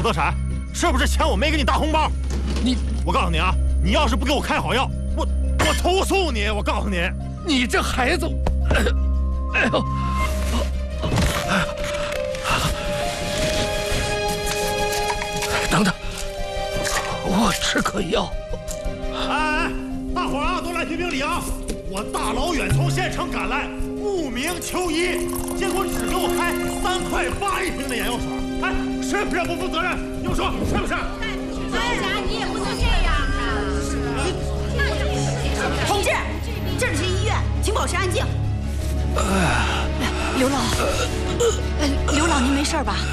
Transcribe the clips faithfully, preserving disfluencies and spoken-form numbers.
德善，是不是嫌我没给你大红包？ 你， 我告诉你啊，你要是不给我开好药，我我投诉你！我告诉你， 你这孩子，哎呦！等等，我吃颗药。 哎，大伙儿啊，都来评评理啊！我大老远从县城赶来，慕名求医，结果只给我开三块八一瓶的眼药水。哎，是不是不负责任？你们说是不是？ 哎呀，你也不能这样啊！ 同志，这里是医院，请保持安静。刘老，呃，刘老，您没事吧？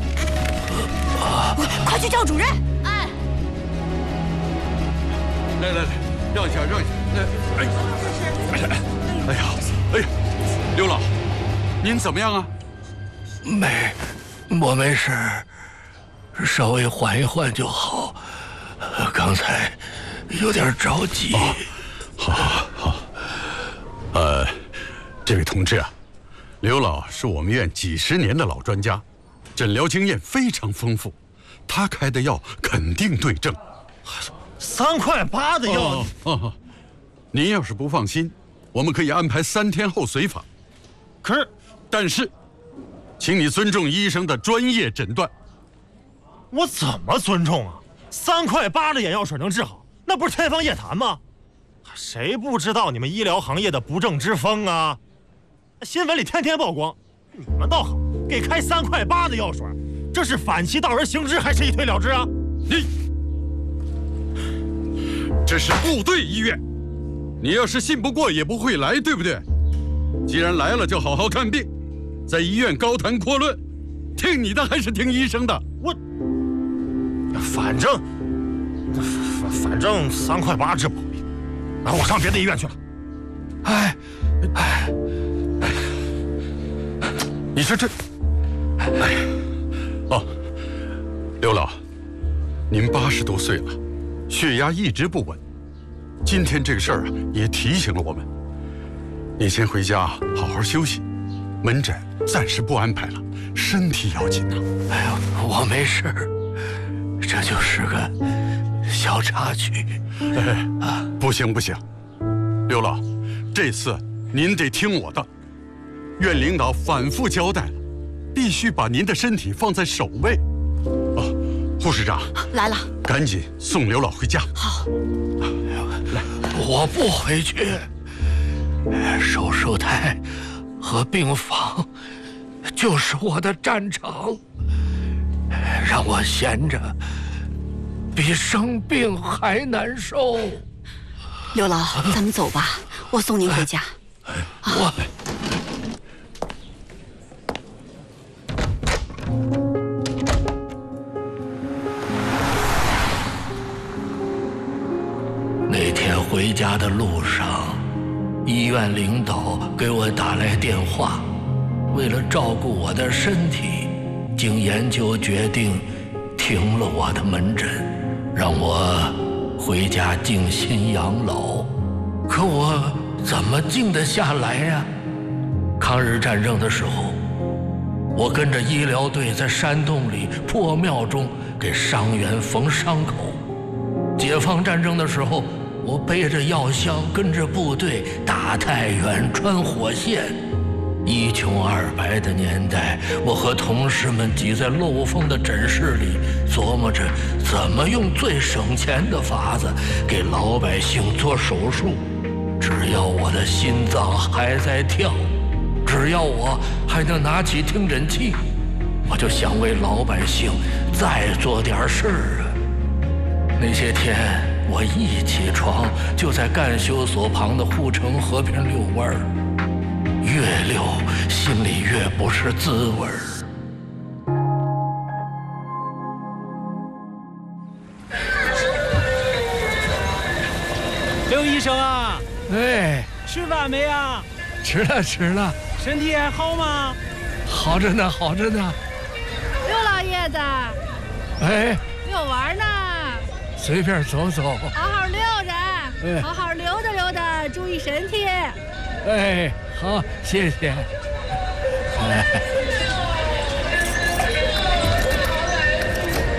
快去叫主任！ 哎， 来来来，让一下，让一下。来，哎，哎呀，哎呀，刘老，您怎么样啊？ 没，我没事，稍微缓一缓就好。刚才有点着急。 哦，好，好，好。呃，这位同志啊，刘老是我们院几十年的老专家，诊疗经验非常丰富，他开的药肯定对症。 三块八的药， 哦哦，您要是不放心，我们可以安排三天后随访。 可是， 但是，请你尊重医生的专业诊断。 我怎么尊重啊？三块八的眼药水能治好，那不是天方夜谭吗？谁不知道你们医疗行业的不正之风啊？新闻里天天曝光，你们倒好，给开三块八的药水，这是反其道而行之，还是一推了之啊？ 你，这是部队医院，你要是信不过也不会来，对不对？既然来了，就好好看病，在医院高谈阔论，听你的还是听医生的？ 我，反正，反反正三块八治不好病，啊，我上别的医院去了。 哎，哎， 哎，你说这，哎呀，哦，刘老，您八十多岁了，血压一直不稳，今天这个事儿啊，也提醒了我们。你先回家好好休息，门诊暂时不安排了，身体要紧呐。 哎呦，我没事，这就是个小插曲。 哎，不行不行，刘老，这次您得听我的。院领导反复交代了，必须把您的身体放在首位。哦，护士长来了， 赶紧送刘老回家。 好， 来， 我不回去。手术台和病房就是我的战场，让我闲着比生病还难受。 刘老，咱们走吧，我送您回家。 我。那天回家的路上，医院领导给我打来电话，为了照顾我的身体，经研究决定停了我的门诊，让我回家静心养老。可我怎么静得下来呀？抗日战争的时候，我跟着医疗队在山洞里破庙中给伤员缝伤口。解放战争的时候，我背着药箱跟着部队打太原、穿火线。一穷二白的年代，我和同事们挤在漏风的诊室里，琢磨着怎么用最省钱的法子给老百姓做手术。只要我的心脏还在跳，只要我还能拿起听诊器，我就想为老百姓再做点事儿啊。那些天我一起床就在干休所旁的护城河边遛弯儿，越溜心里越不是滋味儿。 刘医生啊， 哎， 吃饭没啊？ 吃了吃了。 身体还好吗？ 好着呢，好着呢。 刘老爷子， 哎， 遛弯呢？ 随便走走， 好好溜着， 哎好好溜达溜达，注意身体。 哎，好，谢谢。哎。